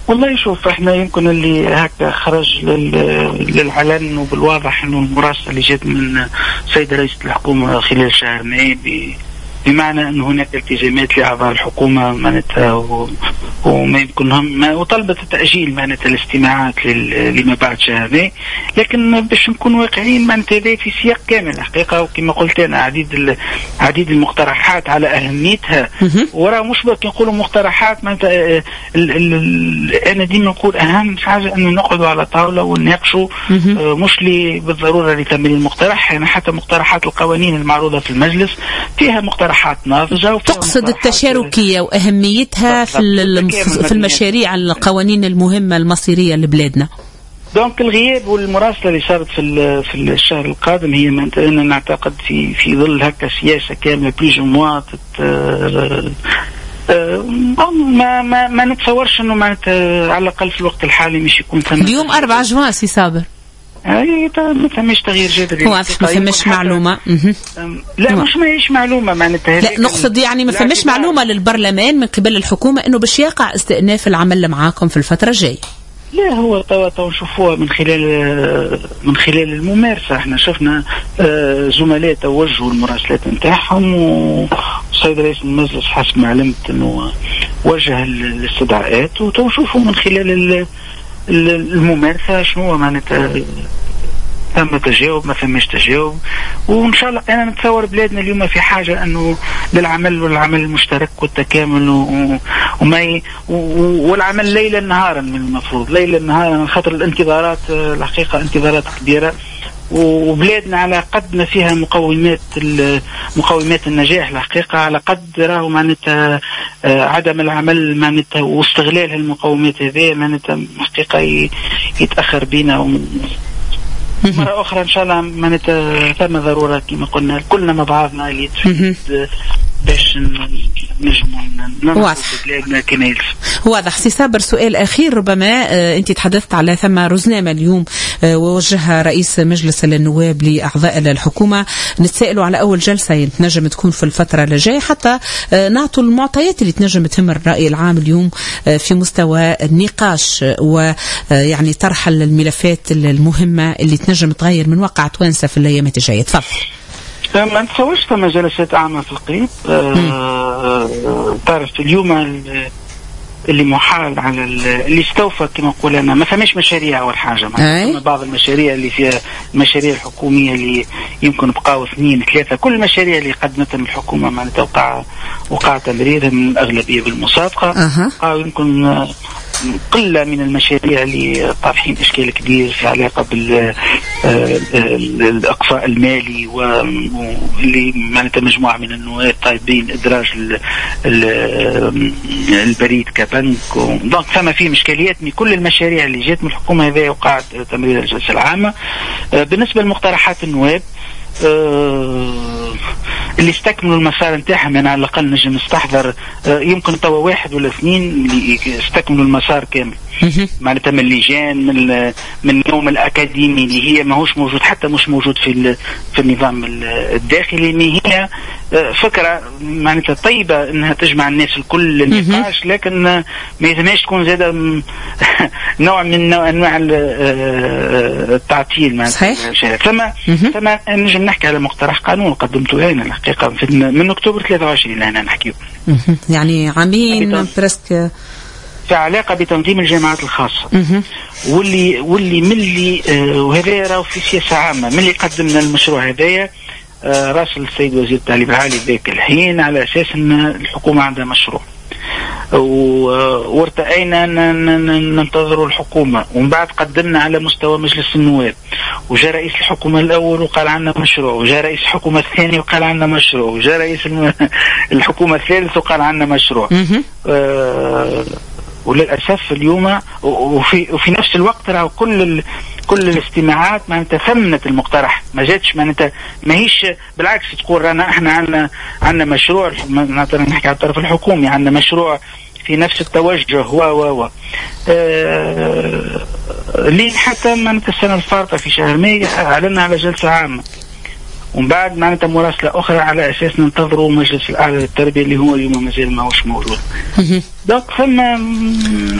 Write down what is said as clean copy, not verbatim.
والله شوف، احنا يمكن اللي هكا خرج للعلن وبالواضح انه المراسله اللي جت من سيد رئيس الحكومه خلال شهر ماي بمعنى أن هناك التزامات لأعضاء الحكومة معناتها وما يمكنهم وطلبت التأجيل معناتها الاستماعات لما بعد شهر ماي. لكن باش نكون واقعيين معناتها هذا في سياق كامل حقيقة، وكما قلت أنا عديد المقترحات على أهميتها، وراه مش كي نقولوا مقترحات معناتها أنا ديما نقول أهم حاجة أنه نقعدوا على طاولة ونناقشوا، مش بالضرورة لتمرير المقترح. يعني حتى مقترحات القوانين المعروضة في المجلس فيها مقترحات ناضجة. تقصد التشاركية وأهميتها في المشاريع القوانين المهمة المصيرية لبلادنا. دونك الغياب والمراسلة اللي صارت في الشهر القادم هي أنا نعتقد في ظل هكا سياسة كاملة بليج موا ما نتصورش انه معناتها على الاقل في الوقت الحالي مش يكون اليوم 4 جوان سي صابر. ما فماش تغيير جذري، واضح ما فماش معلومة. لا مش ما هيش معلومة معناتها، لا نقصد يعني ما فماش معلومة للبرلمان من قبل الحكومة انه باش يقع استئناف العمل معاكم في الفترة الجاية. لا هو توا نشوفوها من خلال الممارسة. احنا شفنا زملاء توجهوا المراسلات نتاعهم، والسيد رئيس المجلس حسب ما علمت انه وجه الاستدعاءات، وتشوفوا من خلال الممارسة شنو معناتها ثم تجاوب ما ثمش تجاوب. وإن شاء الله أنا نتصور بلادنا اليوم في حاجة أنه للعمل والعمل المشترك والتكامل والعمل ليلا نهارا، من المفروض ليلا نهارا خاطر الانتظارات الحقيقة انتظارات كبيرة، وبلادنا على قد ما فيها مقومات النجاح الحقيقة، على قد راهو معناتها عدم العمل معناتها واستغلال المقومات هذه معناتها حقيقة يتأخر بينا. مرة أخرى إن شاء الله معناتها ثم ضرورة كما قلنا كلنا مع بعضنا اللي تفيد باش نجموا بلادنا كما يلزم. واضح. سي صابر سؤال أخير، ربما أنت تحدثت على ثم رزنامة اليوم ووجهها رئيس مجلس النواب لأعضاء الحكومة، نتسائلوا على أول جلسة تنجم تكون في الفترة الجاية حتى نعطوا المعطيات اللي تنجم تهم الرأي العام اليوم في مستوى النقاش ويعني طرح الملفات المهمة اللي تنجم تغير من واقع توانسة في الأيامات الجاية. تفضل. ما نتصورش ثم جلسات عامة في القريب. تعرف اليوم اللي محال على اللي استوفى كما نقول أنا ما فماش مشاريع. أول حاجة بعض المشاريع اللي فيها المشاريع الحكومية اللي يمكن بقاو 2-3، كل المشاريع اللي قدمتها الحكومة معناتها وقع تمريرها من الأغلبية بالمسابقة. يمكن قلة من المشاريع اللي طرحين إشكال كبير في علاقة بالإقفاء المالي، واللي معناتها مجموعة من النواب طالبين إدراج البريد كبنك. دونك فما فيه إشكاليات من كل المشاريع اللي جات من الحكومة هذه وقعت تمرير الجلسة العامة. بالنسبة لمقترحات النواب اللي استكملوا المسار نتاعهم، يعني على الأقل نجم نستحضر يمكن توا 1 ولا 2 اللي استكملوا المسار كامل معناتها من اللجان من اليوم الأكاديمي اللي هي ماهوش موجود، حتى مش موجود في النظام الداخلي، اللي هي فكرة معناتها طيبة انها تجمع الناس الكل للنقاش، لكن ما يلزمهاش تكون زادة نوع من انواع التعطيل معناتها. ثم نجم نحكي على مقترح قانون قدمته انا الحقيقة من اكتوبر 23 لهنا نحكيه، يعني عامين برسك، في علاقة بتنظيم الجامعات الخاصة. واللي ملي وهذا راهو في سياسة عامة ملي قدمنا المشروع هذايا راسل السيد وزير التعليم العالي ذاك الحين على أساس أن الحكومة عندها مشروع، وارتأينا ننتظروا الحكومة، ومن بعد قدمنا على مستوى مجلس النواب، وجاء رئيس الحكومة الأول وقال عنا مشروع، وجاء رئيس الحكومة الثاني وقال عنا مشروع، وجاء رئيس الحكومة الثالث وقال عنا مشروع. وللأسف اليوم وفي نفس الوقت راه كل الاستماعات معناتها ثمنت المقترح، ما جاتش معناتها ما هيش بالعكس تقول احنا عندنا مشروع معناتها نحكي على الطرف الحكومي، عندنا مشروع في نفس التوجه لين حتى معناتها السنة الفارطة في شهر ماي أعلنا على جلسة عامة، ومن بعد معناتها مراسلة أخرى على أساس ننتظروا مجلس الأعلى للتربية اللي هو اليوم مازال ما هوش موجود. دونك ثم